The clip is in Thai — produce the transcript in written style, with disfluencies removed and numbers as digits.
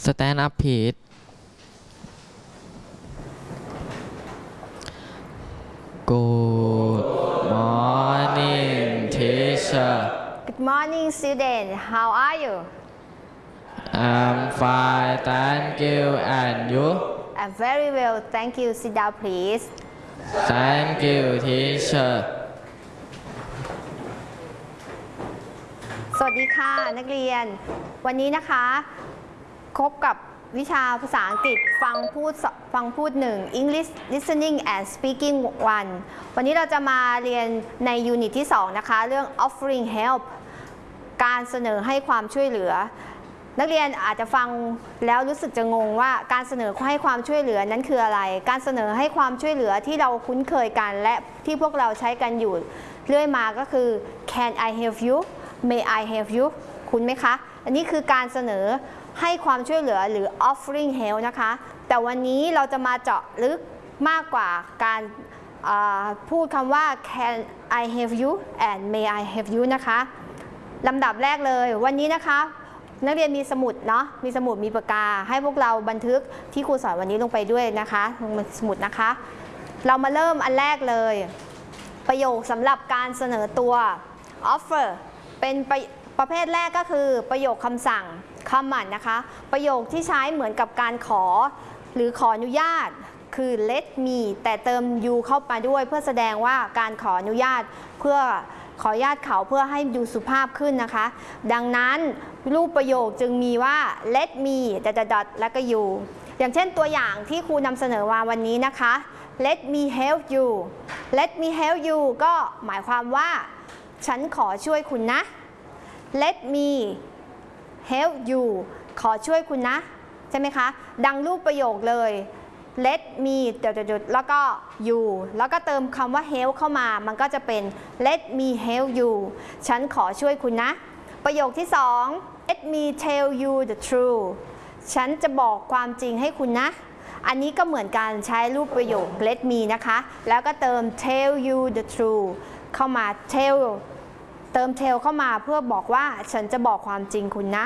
Stand up please. Good morning teacher. Good morning, student. How are you? I'm fine, thank you. And you? I'm very well, thank you. Sit down, please. Thank you, teacher. สวัสดีค่ะนักเรียนวันนี้นะคะพบกับวิชาภาษาอังกฤษฟังพูด1 English Listening and Speaking 1 วันนี้เราจะมาเรียนในยูนิตที่2นะคะเรื่อง offering help การเสนอให้ความช่วยเหลือนักเรียนอาจจะฟังแล้วรู้สึกจะงงว่าการเสนอให้ความช่วยเหลือนั้นคืออะไรการเสนอให้ความช่วยเหลือที่เราคุ้นเคยกันและที่พวกเราใช้กันอยู่เรื่อยมาก็คือ Can I help you May I help you คุ้นไหมคะอันนี้คือการเสนอให้ความช่วยเหลือหรือ offering help นะคะแต่วันนี้เราจะมาเจาะลึกมากกว่าการพูดคำว่า Can I help you and May I help you นะคะลำดับแรกเลยวันนี้นะคะนักเรียนมีสมุดเนาะมีสมุดมีปากกาให้พวกเราบันทึกที่ครูสอนวันนี้ลงไปด้วยนะคะลงในสมุดนะคะเรามาเริ่มอันแรกเลยประโยคสำหรับการเสนอตัว offer เป็นประเภทแรกก็คือประโยคคำสั่งcommand นะคะประโยคที่ใช้เหมือนกับการขอหรือขออนุญาตคือ let me แต่เติม you เข้ามาด้วยเพื่อแสดงว่าการขออนุญาตเพื่อขออนุญาตเขาเพื่อให้ดูสุภาพขึ้นนะคะดังนั้นรูปประโยคจึงมีว่า let me แล้วก็ you อย่างเช่นตัวอย่างที่ครูนำเสนอมาวันนี้นะคะ let me help you let me help you ก็หมายความว่าฉันขอช่วยคุณนะ let me help you ขอช่วยคุณนะใช่ไหมคะดังรูปประโยคเลย let me แล้วก็ you แล้วก็เติมคำว่า help เข้ามามันก็จะเป็น let me help you ฉันขอช่วยคุณนะประโยคที่2 let me tell you the truth ฉันจะบอกความจริงให้คุณนะอันนี้ก็เหมือนการใช้รูปประโยค let me นะคะแล้วก็เติม tell you the truth เข้ามา tell เติม tell เข้ามาเพื่อบอกว่าฉันจะบอกความจริงคุณนะ